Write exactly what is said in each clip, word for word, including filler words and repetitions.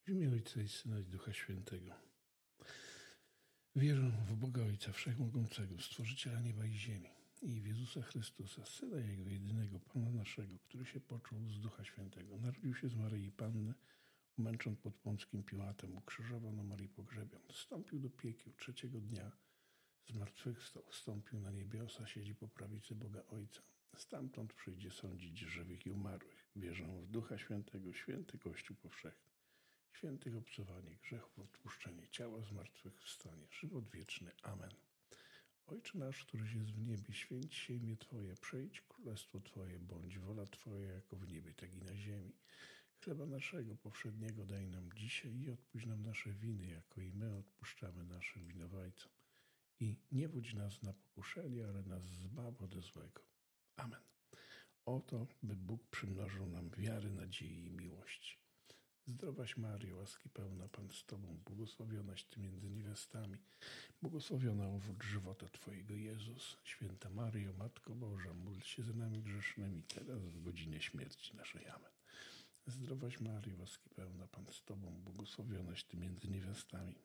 W imię Ojca i Syna i Ducha Świętego. Wierzę w Boga Ojca Wszechmogącego, Stworzyciela nieba i ziemi, i w Jezusa Chrystusa, Syna Jego jedynego, Pana naszego, który się począł z Ducha Świętego. Narodził się z Maryi Panny, umęczon pod Pąckim Piłatem, ukrzyżowano Marii pogrzebion. Wstąpił do piekieł, trzeciego dnia zmartwychwstał, wstąpił na niebiosa, siedzi po prawicy Boga Ojca. Stamtąd przyjdzie sądzić żywych i umarłych. Wierzę w Ducha Świętego, święty Kościół powszechny, świętych obcowanie grzechów, odpuszczenie ciała, zmartwychwstanie, żywot wieczny. Amen. Ojcze nasz, któryś jest w niebie, święć się imię Twoje, przyjdź królestwo Twoje, bądź wola Twoja jako w niebie, tak i na ziemi. Chleba naszego powszedniego daj nam dzisiaj i odpuść nam nasze winy, jako i my odpuszczamy naszym winowajcom. I nie wódź nas na pokuszenie, ale nas zbaw ode złego. Amen. Oto, by Bóg przymnożył nam wiary, nadziei i miłości. Zdrowaś Maryjo, łaski pełna, Pan z Tobą, błogosławionaś Ty między niewiastami, błogosławiona owoc żywota Twojego, Jezus. Święta Maryjo, Matko Boża, módl się za nami grzesznymi, teraz w godzinie śmierci naszej. Amen. Zdrowaś Maryjo, łaski pełna, Pan z Tobą, błogosławionaś Ty między niewiastami,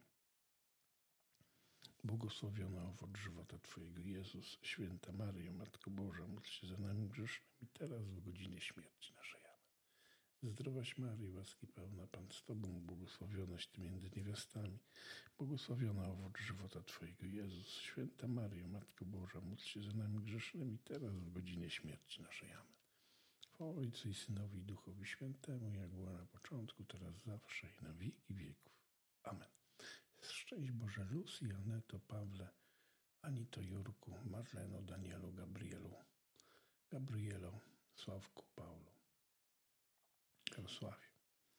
błogosławiona owoc żywota Twojego, Jezus. Święta Maryjo, Matko Boża, módl się za nami grzesznymi, teraz w godzinie śmierci naszej. Amen. Zdrowaś Maryjo, łaski pełna, Pan z Tobą, błogosławionaś Ty między niewiastami, błogosławiona owoc żywota Twojego, Jezus. Święta Maryjo, Matko Boża, módl się za nami grzesznymi, teraz w godzinie śmierci naszej. Amen. Chwała Ojcu i Synowi i Duchowi Świętemu, jak było na początku, teraz zawsze i na wieki wieków. Amen. Szczęść Boże, Lucy, Aneto, Pawle, Anito, Jurku, Marleno, Danielu, Gabrielu, Gabrielo, Sławku, Paulo, Jarosławie.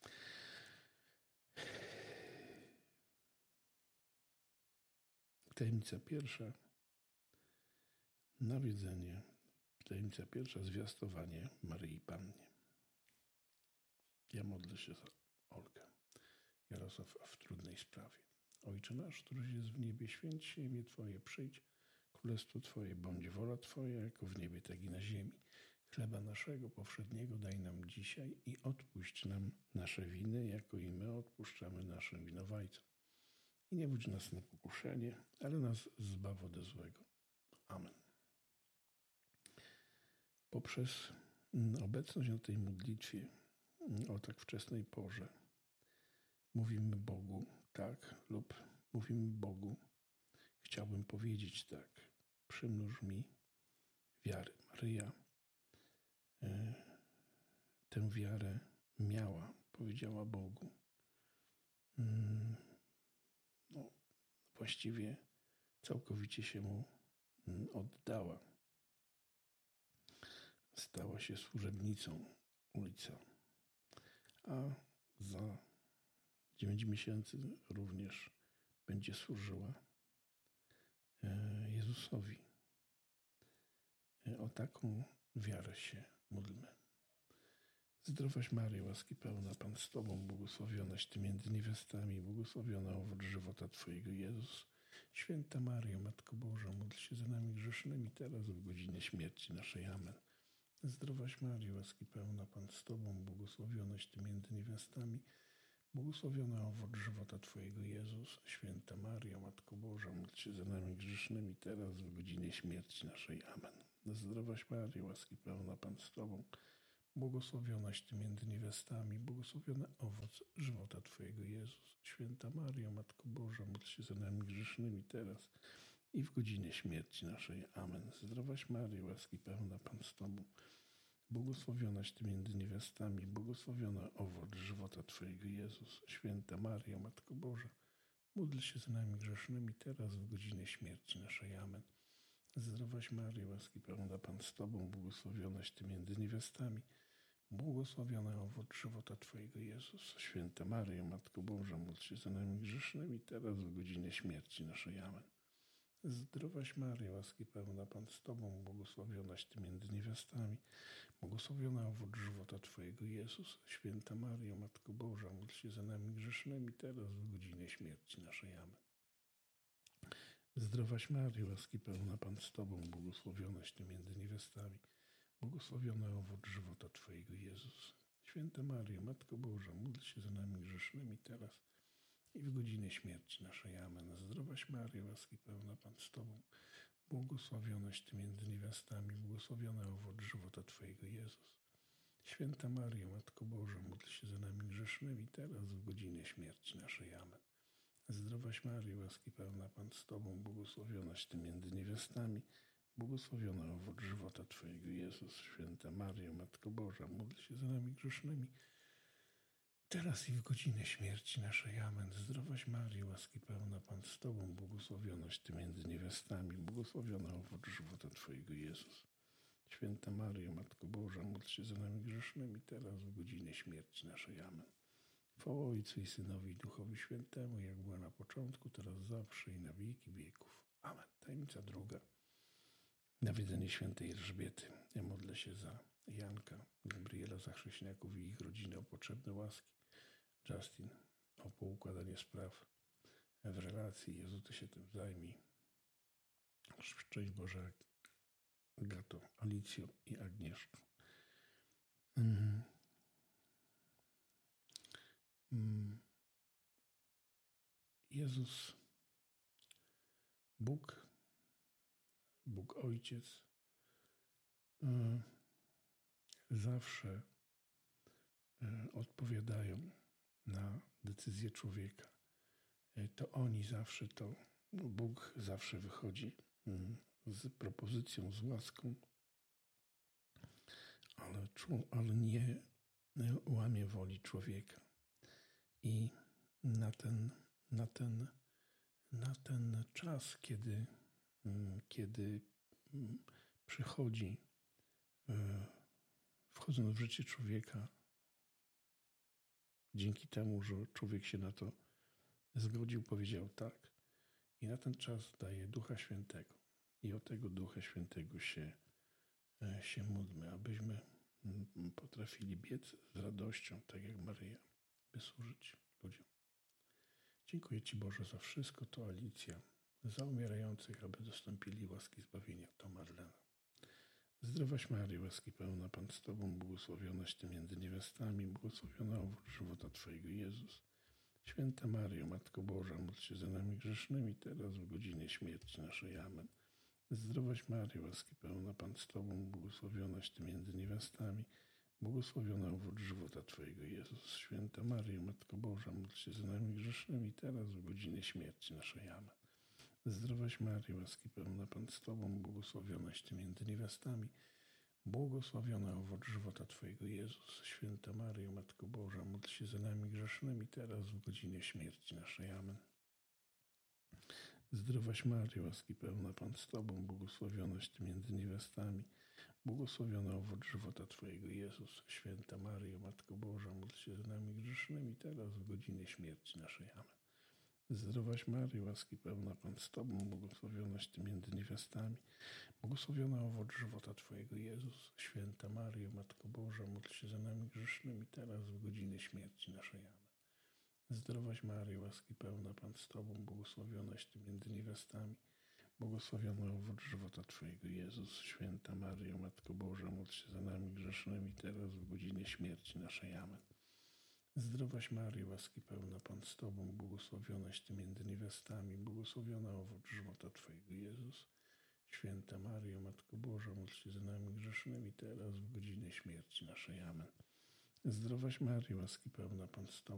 Tajemnica pierwsza, nawiedzenie. Tajemnica pierwsza, zwiastowanie Maryi Pannie. Ja modlę się za Olgę. Jarosław w trudnej sprawie. Ojcze nasz, któryś jest w niebie, święć się imię Twoje, przyjdź królestwo Twoje, bądź wola Twoja, jako w niebie, tak i na ziemi. Chleba naszego powszedniego daj nam dzisiaj i odpuść nam nasze winy, jako i my odpuszczamy naszym winowajcom. I nie wódź nas na pokuszenie, ale nas zbaw ode złego. Amen. Poprzez obecność na tej modlitwie o tak wczesnej porze mówimy Bogu tak lub mówimy Bogu, chciałbym powiedzieć tak, przymnóż mi wiary. Maryja tę wiarę miała, powiedziała Bogu. No, właściwie całkowicie się Mu oddała. Stała się służebnicą Ojca, a za dziewięć miesięcy również będzie służyła Jezusowi. O taką wiarę się módlmy. Zdrowaś Maryjo, łaski pełna, Pan z Tobą, błogosławionaś Ty między niewiastami, błogosławiona owoc żywota Twojego, Jezus. Święta Maryjo, Matko Boża, módl się za nami grzesznymi, teraz w godzinie śmierci naszej. Amen. Zdrowaś Maryjo, łaski pełna, Pan z Tobą, błogosławionaś Ty między niewiastami, błogosławiona owoc żywota Twojego, Jezus. Święta Maryjo, Matko Boża, módl się za nami grzesznymi, teraz w godzinie śmierci naszej. Amen. Zdrowaś Maryjo, łaski pełna, Pan z Tobą, błogosławionaś Ty między niewiastami, błogosławiony owoc żywota Twojego, Jezus. Święta Maryjo, Matko Boża, módl się za nami grzesznymi, teraz i w godzinie śmierci naszej. Amen. Zdrowaś Maryjo, łaski pełna, Pan z Tobą, błogosławionaś Ty między niewiastami, błogosławiony owoc żywota Twojego, Jezus. Święta Maryjo, Matko Boża, módl się za nami grzesznymi, teraz w godzinie śmierci naszej. Amen. Zdrowaś Maryjo, łaski pełna, Pan z Tobą, błogosławionaś Ty między niewiastami, błogosławiony owoc żywota Twojego, Jezus. Święta Maryjo, Matko Boża, módl się za nami grzesznymi, teraz w godzinie śmierci naszej. Amen. Zdrowaś Maryjo, łaski pełna, Pan z Tobą, błogosławionaś Ty między niewiastami, błogosławiona owoc żywota Twojego, Jezus. Święta Maryjo, Matko Boża, módl się za nami grzesznymi, teraz w godzinie śmierci naszej. Amen. Zdrowaś Maryjo, łaski pełna, Pan z Tobą, błogosławionaś Ty między niewiastami, błogosławiony owoc żywota Twojego, Jezus. Święta Maryjo, Matko Boża, módl się za nami grzesznymi teraz i w godzinę śmierci naszej. Amen. Zdrowaś Maryjo, łaski pełna, Pan z Tobą, błogosławionaś Ty między niewiastami, błogosławiony owoc żywota Twojego, Jezus. Święta Maryjo, Matko Boża, módl się za nami grzesznymi teraz w godzinę śmierci naszej. Amen. Zdrowaś Maryjo, łaski pełna, Pan z Tobą, błogosławionaś Ty między niewiastami, błogosławiony owoc żywota Twojego, Jezus. Święta Maryjo, Matko Boża, módl się za nami grzesznymi, teraz i w godzinę śmierci naszej. Amen. Zdrowaś Maryjo, łaski pełna, Pan z Tobą, błogosławionaś Ty między niewiastami, błogosławiony owoc żywota Twojego, Jezus. Święta Maryjo, Matko Boża, módl się za nami grzesznymi, teraz w godzinę śmierci naszej. Amen. Chwała Ojcu i Synowi i Duchowi Świętemu, jak była na początku, teraz zawsze i na wieki wieków. Amen. Tajemnica druga. Nawiedzenie świętej Elżbiety. Ja modlę się za Janka, Gabriela, za chrześniaków i ich rodzinę o potrzebne łaski. Justin, o poukładanie spraw w relacji. Jezu, Ty się tym zajmij. Szczęść Boże, Agato, Alicjo i Agnieszko. Mm. Mm. Jezus, Bóg, Bóg Ojciec, y, zawsze y, odpowiadają na decyzję człowieka. Y, to oni zawsze to, no Bóg zawsze wychodzi y, z propozycją, z łaską, ale, ale nie łamie woli człowieka. I na ten, na ten, na ten czas, kiedy, kiedy przychodzi, wchodząc w życie człowieka, dzięki temu, że człowiek się na to zgodził, powiedział tak, i na ten czas daje Ducha Świętego. I o tego Ducha Świętego się, się módlmy, abyśmy potrafili biec z radością, tak jak Maryja, by służyć ludziom. Dziękuję Ci, Boże, za wszystko. To Alicja, za umierających, aby dostąpili łaski zbawienia. To Marlena. Zdrowaś Maryjo, łaski pełna, Pan z Tobą, błogosławionaś Ty między niewiastami, błogosławiona owoc żywota Twojego, Jezus. Święta Maryjo, Matko Boża, módl się za nami grzesznymi, teraz w godzinie śmierci naszej. Amen. Zdrowaś Maryjo, łaski pełna, Pan z Tobą, błogosławionaś Ty między niewiastami, błogosławiona owoc żywota Twojego, Jezus. Święta Maryjo, Matko Boża, módl się za nami grzesznymi, teraz w godzinie śmierci naszej. Amen. Zdrowaś Maryjo, łaski pełna, Pan z Tobą, błogosławionaś Ty między niewiastami, błogosławiona owoc żywota Twojego, Jezus. Święta Maryjo, Matko Boża, módl się za nami grzesznymi, teraz w godzinie śmierci naszej. Amen. Zdrowaś Maryjo, łaski pełna, Pan z Tobą, błogosławionaś Ty między niewiastami, błogosławiona owoc żywota Twojego, Jezus. Święta Maryjo, Matko Boża, módl się za nami grzesznymi, teraz w godzinie śmierci naszej. Amen. Zdrowaś Maryjo, łaski pełna, Pan z Tobą, błogosławionaś Ty między niewiastami, błogosławiona owoc żywota Twojego, Jezus. Święta Maryjo, Matko Boża, módl się za nami grzesznymi, teraz w godzinie śmierci naszej. Amen. Zdrowaś Maryjo, łaski pełna, Pan z Tobą, błogosławionaś Ty między niewiastami, błogosławiony owoc żywota Twojego, Jezus. Święta Maryjo, Matko Boża, módl się za nami grzesznymi, teraz w godzinie śmierci naszej. Amen. Zdrowaś Maryjo, łaski pełna, Pan z Tobą, błogosławionaś Ty między niewiastami, błogosławiona owoc żywota Twojego, Jezus. Święta Maryjo, Matko Boża, módl się za nami grzesznymi, teraz w godzinie śmierci naszej. Amen. Zdrowaś Maryjo, łaski pełna, Pan z Tobą,